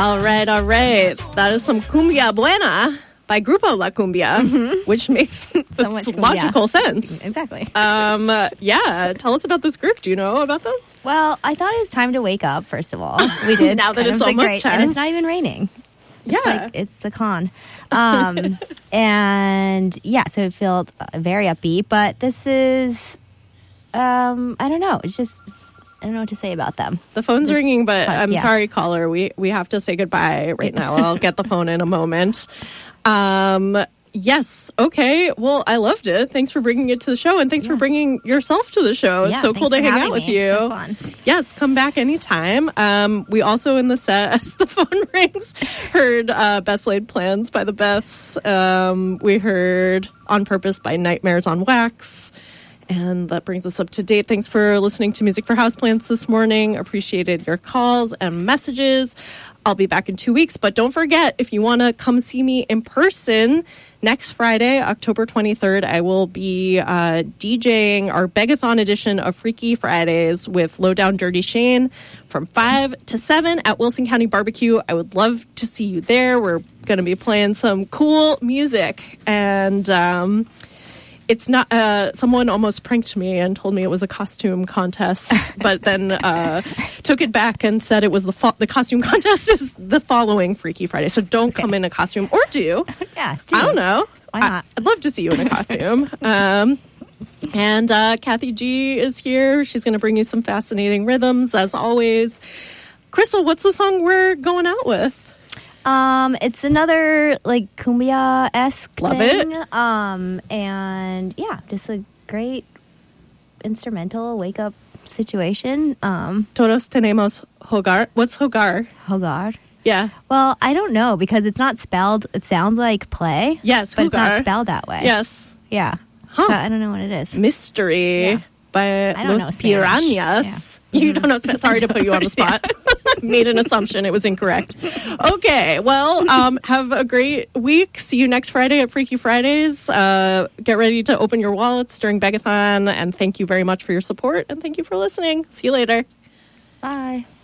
All right. That is some Cumbia Buena by Grupo La Cumbia, which makes So much cumbia. logical sense. Exactly. Yeah, tell us about this group. Do you know about them? Well, I thought it was time to wake up, first of all. We did. Now that kind it's of the almost 10. And it's not even raining. Yeah. It's a con. And yeah, so it felt very upbeat. But this is, I don't know. It's just, I don't know what to say about them. The phone's ringing, but I'm yeah. sorry, caller. We have to say goodbye right now. I'll get the phone in a moment. Yes. Okay. Well, I loved it. Thanks for bringing it to the show, and thanks for bringing yourself to the show. It's so cool to hang out with you. It's so fun. Yes, come back anytime. We also in the set, as the phone rings, heard Best Laid Plans by the Beths. We heard On Purpose by Nightmares on Wax. And that brings us up to date. Thanks for listening to Music for Houseplants this morning. Appreciated your calls and messages. I'll be back in 2 weeks. But don't forget, if you want to come see me in person, next Friday, October 23rd, I will be DJing our Begathon edition of Freaky Fridays with Lowdown Dirty Shane from 5 to 7 at Wilson County Barbecue. I would love to see you there. We're going to be playing some cool music. And it's not, someone almost pranked me and told me it was a costume contest, but then took it back and said it was the costume contest is the following Freaky Friday. So don't come in a costume, or do. Yeah. Do. I don't know. Why not? I'd love to see you in a costume. And Kathy G is here. She's going to bring you some fascinating rhythms, as always. Crystal, what's the song we're going out with? It's another like cumbia-esque Love thing. it. And yeah, just a great instrumental wake up situation. Todos tenemos hogar. What's hogar? Hogar. Yeah. Well, I don't know because it's not spelled. It sounds like play. Yes, but it's not hogar. spelled that way. Yes. Yeah. Huh. So I don't know what it is. Mystery by I don't know Los Spanish. Piranhas. Yeah. You don't know Spanish. Sorry to put you on the spot. Made an assumption. It was incorrect. Okay. Well, have a great week. See you next Friday at Freaky Fridays. Get ready to open your wallets during Begathon. And thank you very much for your support. And thank you for listening. See you later. Bye.